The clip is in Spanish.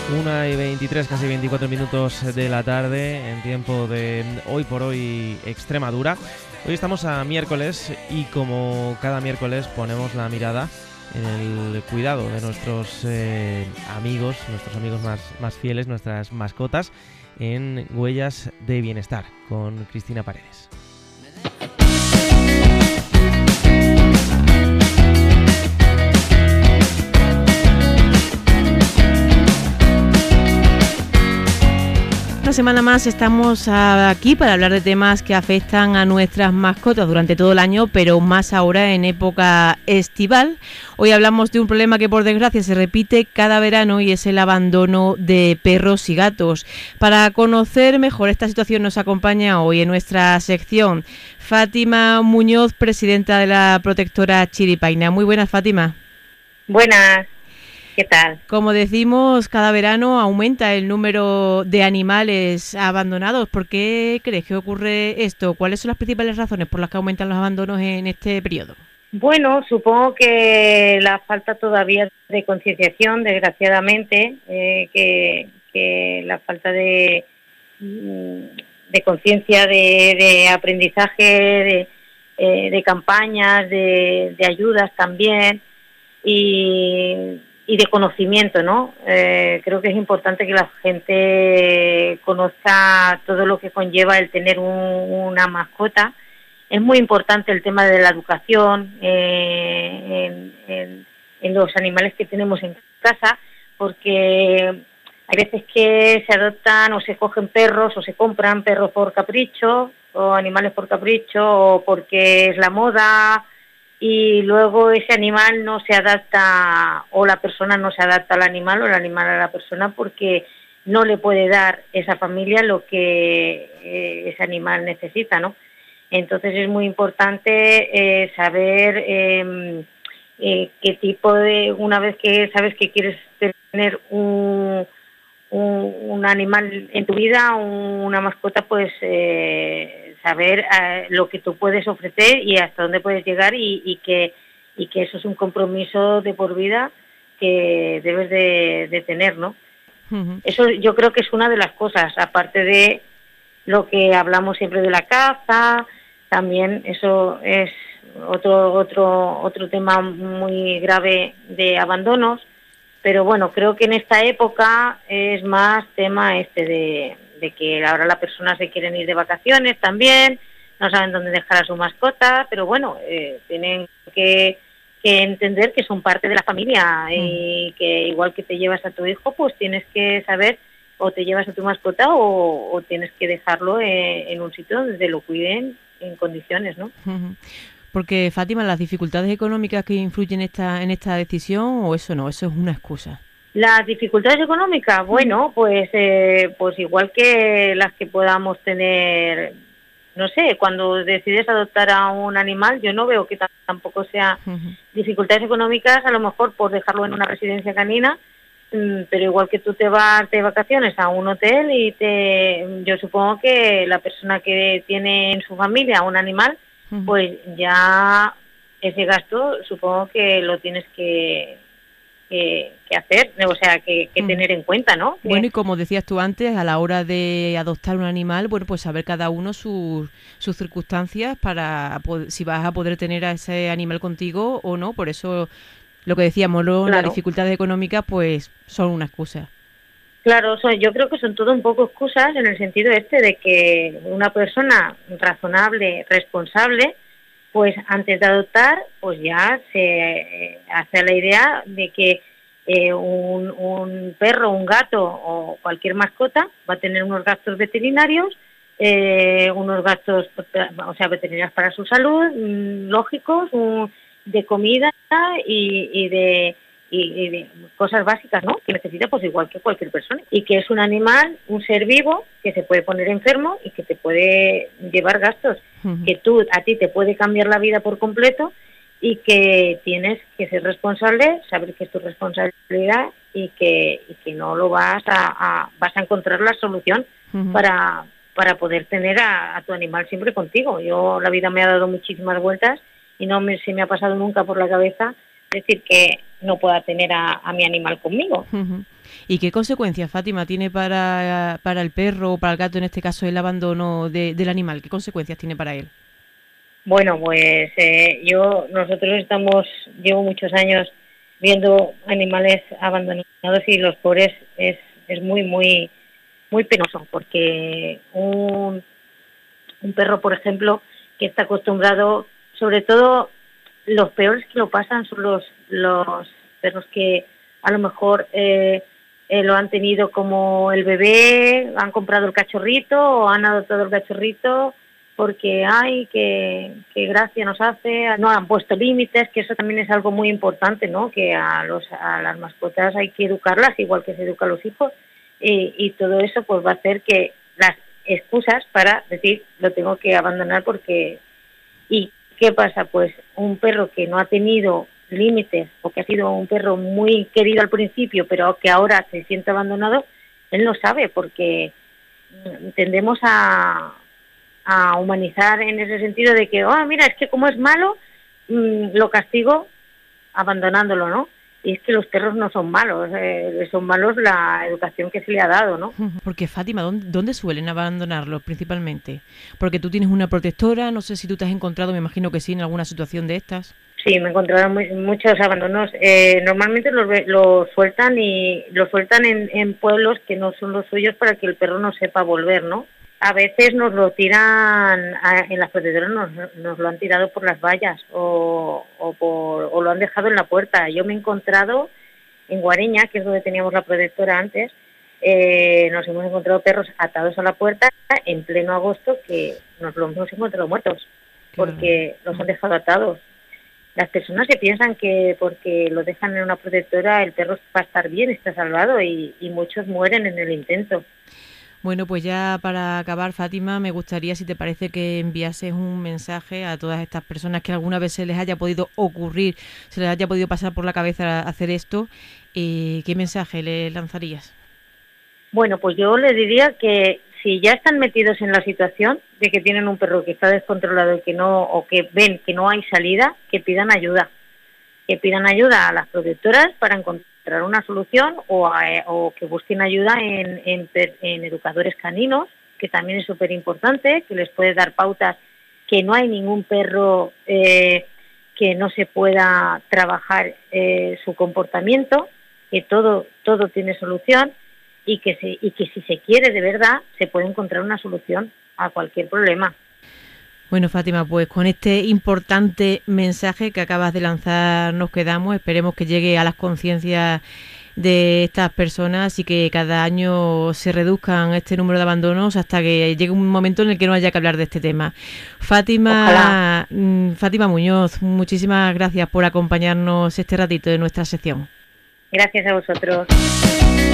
1:23, casi 24 minutos de la tarde, en tiempo de Hoy por Hoy Extremadura. Hoy estamos a miércoles y como cada miércoles ponemos la mirada en el cuidado de nuestros amigos más fieles, nuestras mascotas, en Huellas de Bienestar, con Cristina Paredes. Una semana más estamos aquí para hablar de temas que afectan a nuestras mascotas durante todo el año, pero más ahora en época estival. Hoy hablamos de un problema que por desgracia se repite cada verano y es el abandono de perros y gatos. Para conocer mejor esta situación nos acompaña hoy en nuestra sección Fátima Muñoz, presidenta de la protectora Chiripaina. Muy buenas, Fátima. Buenas. ¿Qué tal? Como decimos, cada verano aumenta el número de animales abandonados. ¿Por qué crees que ocurre esto? ¿Cuáles son las principales razones por las que aumentan los abandonos en este periodo? Bueno, supongo que la falta todavía de concienciación, desgraciadamente, que la falta de conciencia, de aprendizaje, de campañas, de ayudas también y de conocimiento, ¿no? Creo que es importante que la gente conozca todo lo que conlleva el tener una mascota. Es muy importante el tema de la educación en los animales que tenemos en casa, porque hay veces que se adoptan o se cogen perros o se compran perros por capricho o animales por capricho o porque es la moda, y luego ese animal no se adapta o la persona no se adapta al animal o el animal a la persona porque no le puede dar esa familia lo que ese animal necesita, ¿no? Entonces es muy importante saber qué tipo de, una vez que sabes que quieres tener un animal en tu vida, una mascota, pues saber lo que tú puedes ofrecer y hasta dónde puedes llegar y que eso es un compromiso de por vida que debes de tener, ¿no? Uh-huh. Eso yo creo que es una de las cosas, aparte de lo que hablamos siempre de la caza, también eso es otro tema muy grave de abandonos, pero bueno, creo que en esta época es más tema de que ahora las personas se quieren ir de vacaciones también, no saben dónde dejar a su mascota, pero bueno, tienen que entender que son parte de la familia y que igual que te llevas a tu hijo, pues tienes que saber o te llevas a tu mascota o tienes que dejarlo en un sitio donde lo cuiden en condiciones, ¿no? Uh-huh. Porque, Fátima, ¿las dificultades económicas que influyen en esta decisión o eso no? Eso es una excusa. Las dificultades económicas, bueno, pues igual que las que podamos tener, no sé, cuando decides adoptar a un animal, yo no veo que tampoco sea dificultades económicas, a lo mejor por dejarlo en una residencia canina, pero igual que tú te vas de vacaciones a un hotel yo supongo que la persona que tiene en su familia un animal, pues ya ese gasto supongo que lo tienes que hacer, o sea, que tener en cuenta, ¿no? Bueno, y como decías tú antes, a la hora de adoptar un animal, bueno, pues saber cada uno sus circunstancias para si vas a poder tener a ese animal contigo o no. Por eso lo que decíamos, claro, las dificultades económicas pues son una excusa. Claro, yo creo que son todo un poco excusas en el sentido de que una persona razonable, responsable, pues antes de adoptar, pues ya se hace la idea de que un perro, un gato o cualquier mascota va a tener unos gastos veterinarios, unos gastos, o sea, veterinarios para su salud, lógicos, de comida y de cosas básicas, ¿no? Que necesita pues igual que cualquier persona, y que es un animal, un ser vivo que se puede poner enfermo y que te puede llevar gastos, que a ti te puede cambiar la vida por completo y que tienes que ser responsable, saber que es tu responsabilidad y que no lo vas a encontrar la solución para poder tener a tu animal siempre contigo. La vida me ha dado muchísimas vueltas y no se me ha pasado nunca por la cabeza decir que no pueda tener a mi animal conmigo. ¿Y qué consecuencias, Fátima, tiene para el perro o para el gato, en este caso, el abandono del animal? ¿Qué consecuencias tiene para él? Bueno, pues llevo muchos años viendo animales abandonados y los pobres es muy, muy, muy penoso, porque un perro, por ejemplo, que está acostumbrado, sobre todo los peores que lo pasan son los perros que a lo mejor lo han tenido como el bebé, han comprado el cachorrito o han adoptado el cachorrito porque ay, qué gracia nos hace, no han puesto límites, que eso también es algo muy importante, ¿no? Que a las mascotas hay que educarlas igual que se educa a los hijos, y todo eso pues va a hacer que las excusas para decir lo tengo que abandonar porque... ¿Y qué pasa? Pues un perro que no ha tenido límites o que ha sido un perro muy querido al principio pero que ahora se siente abandonado, él no sabe, porque tendemos a humanizar en ese sentido de que, mira, es que como es malo, lo castigo abandonándolo, ¿no? Y es que los perros no son malos, son malos la educación que se le ha dado, ¿no? Porque, Fátima, ¿dónde suelen abandonarlos principalmente? Porque tú tienes una protectora, no sé si tú te has encontrado, me imagino que sí, en alguna situación de estas. Sí, me encontraron muchos abandonos. Normalmente los sueltan en pueblos que no son los suyos para que el perro no sepa volver, ¿no? A veces nos lo tiran en las protectoras, nos lo han tirado por las vallas o lo han dejado en la puerta. Yo me he encontrado en Guareña, que es donde teníamos la protectora antes, nos hemos encontrado perros atados a la puerta en pleno agosto que nos los hemos encontrado muertos porque los han dejado atados. Las personas que piensan que porque lo dejan en una protectora el perro va a estar bien, está salvado, y muchos mueren en el intento. Bueno, pues ya para acabar, Fátima, me gustaría, si te parece, que enviases un mensaje a todas estas personas que alguna vez se les haya podido ocurrir, se les haya podido pasar por la cabeza hacer esto. ¿Qué mensaje les lanzarías? Bueno, pues yo les diría que si ya están metidos en la situación de que tienen un perro que está descontrolado y o que ven que no hay salida, que pidan ayuda. Que pidan ayuda a las protectoras para encontrar una solución o que busquen ayuda en educadores caninos, que también es súper importante, que les puede dar pautas, que no hay ningún perro que no se pueda trabajar su comportamiento, que todo tiene solución, y que si se quiere de verdad se puede encontrar una solución a cualquier problema. Bueno, Fátima, pues con este importante mensaje que acabas de lanzar nos quedamos. Esperemos que llegue a las conciencias de estas personas y que cada año se reduzcan este número de abandonos hasta que llegue un momento en el que no haya que hablar de este tema. Fátima Muñoz, muchísimas gracias por acompañarnos este ratito de nuestra sección. Gracias a vosotros.